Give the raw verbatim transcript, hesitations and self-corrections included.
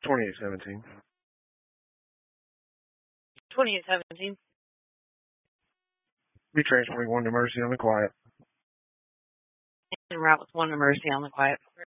twenty-eight seventeen. twenty-eight seventeen. Be transporting one to Mercy on the quiet. En route with one to Mercy on the quiet.